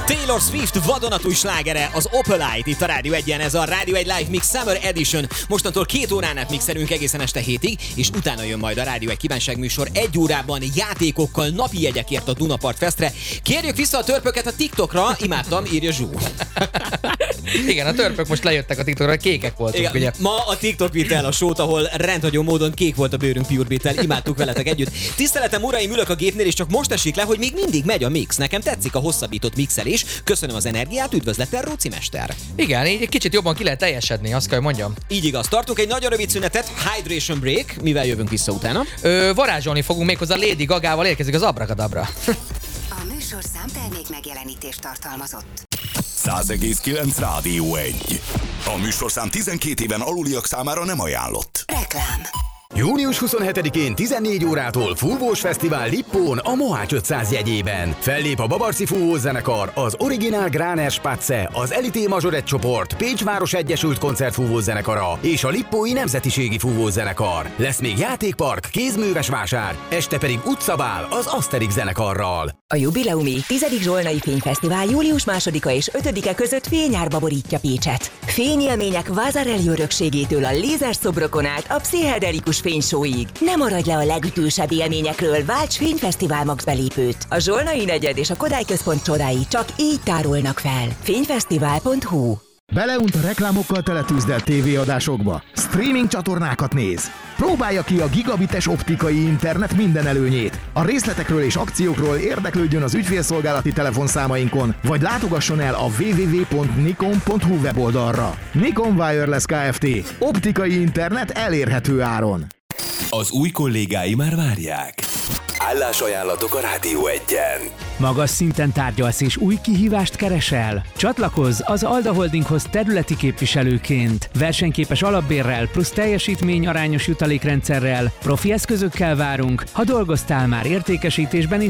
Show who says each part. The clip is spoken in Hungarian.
Speaker 1: Taylor Swift vadonatúj slágere, az Opalite itt a Rádió 1-en, ez a Rádió 1 Live Mix Summer Edition. Mostantól 2 órán át mixelünk egészen este 7-ig, és utána jön majd a Rádió 1 kívánságműsor 1 órában játékokkal, napi jegyekért a Dunapart Festre. Kérjük vissza a törpöket a TikTokra, imádtam, írja Zsú.
Speaker 2: Igen, a törpök most lejöttek a TikTokra, kékek voltunk, igen, ugye?
Speaker 1: Ma a TikTok vitte el a sót, ahol rendhagyó módon kék volt a bőrünk Pure Beat-tel, imádtuk veletek együtt. Tiszteletem, uraim, ülök a gépnél, és csak most esik le, hogy még mindig megy a mix. Nekem tetszik a hosszabbított mixelés. Köszönöm az energiát, üdvözlettel, Róci mester.
Speaker 2: Igen, így egy kicsit jobban ki lehet teljesedni, azt kell, hogy mondjam.
Speaker 1: Így igaz, tartunk egy nagyon rövid szünetet, hydration break, mivel jövünk vissza utána.
Speaker 2: Varázsolni fogunk méghozzá Lady Gagával, érkezik az Abracadabra.
Speaker 3: A műsorszám termék megjelenítést tartalmazott.
Speaker 4: 100,9 Rádió 1. A műsorszám 12 éven aluliak számára nem ajánlott.
Speaker 3: Reklám.
Speaker 5: Június 27-én 14 órától Fúvós Fesztivál Lippón a Mohács 500 jegyében. Fellép a Babarci Fúvózenekar, az Originál Gráner Spatze, az Elité Mazsoret csoport, Pécsváros Egyesült Koncertfúvózenekara és a Lippói Nemzetiségi Fúvózenekar. Lesz még játékpark, kézműves vásár, este pedig utcabál az Asterix zenekarral.
Speaker 6: A jubileumi 10. Zsolnai Fényfesztivál július 2-a és 5-e között fényárba borítja Pécset. Fényélmények Vázarelli örökségétől a lézerszobrokon át a pszichedelikus fénysóig. Ne maradj le a legütősebb élményekről, válts Fényfesztivál Max belépőt. A Zsolnai negyed és a Kodály Központ csodái csak így tárolnak fel. Fényfesztivál.hu.
Speaker 7: Beleunt a reklámokkal teletűzdelt tévéadásokba. Streaming csatornákat néz. Próbálja ki a gigabites optikai internet minden előnyét. A részletekről és akciókról érdeklődjön az ügyfélszolgálati telefonszámainkon, vagy látogasson el a www.nikon.hu weboldalra. Nikon Wireless Kft. Optikai internet elérhető áron.
Speaker 4: Az új kollégái már várják. Állásajánlatok a Rádió 1-en.
Speaker 8: Magas szinten tárgyalsz és új kihívást keresel? Csatlakozz az Alda Holdinghoz területi képviselőként. Versenyképes alapbérrel plusz teljesítmény arányos jutalékrendszerrel, profi eszközökkel várunk. Ha dolgoztál már értékesítésben is,